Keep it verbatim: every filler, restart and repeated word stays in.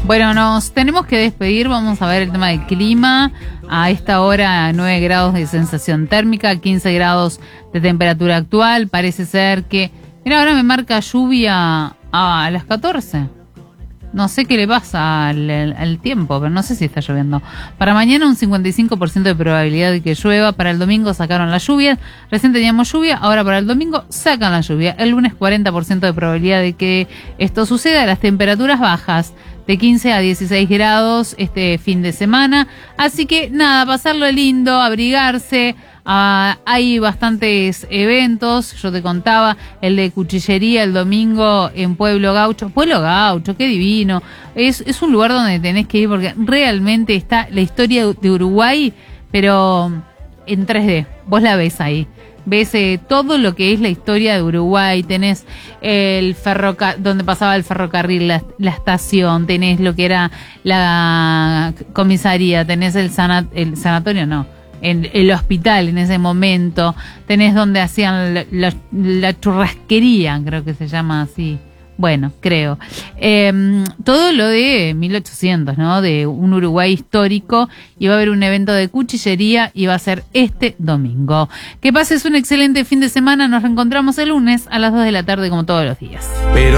Bueno, nos tenemos que despedir, vamos a ver el tema del clima. A esta hora nueve grados de sensación térmica, quince grados de temperatura actual. Parece ser que... Mira, ahora me marca lluvia a las catorce. No sé qué le pasa al, al, al tiempo, pero no sé si está lloviendo. Para mañana un cincuenta y cinco por ciento de probabilidad de que llueva. Para el domingo sacaron la lluvia. Recién teníamos lluvia, ahora para el domingo sacan la lluvia. El lunes cuarenta por ciento de probabilidad de que esto suceda. Las temperaturas bajas de quince a dieciséis grados este fin de semana. Así que nada, pasarlo lindo, abrigarse. Uh, hay bastantes eventos, yo te contaba, el de cuchillería el domingo en Pueblo Gaucho. Pueblo Gaucho, qué divino. Es, es un lugar donde tenés que ir porque realmente está la historia de Uruguay, pero en tres D. Vos la ves ahí. Ves eh, todo lo que es la historia de Uruguay, tenés el ferrocarril, donde pasaba el ferrocarril, la, la estación, tenés lo que era la comisaría, tenés el, sanat, el sanatorio, no, en el hospital en ese momento, tenés donde hacían la, la, la churrasquería, creo que se llama así. Bueno, creo. Eh, todo lo de mil ochocientos, ¿no? De un Uruguay histórico. Y va a haber un evento de cuchillería y va a ser este domingo. Que pases un excelente fin de semana. Nos reencontramos el lunes a las dos de la tarde como todos los días. Pero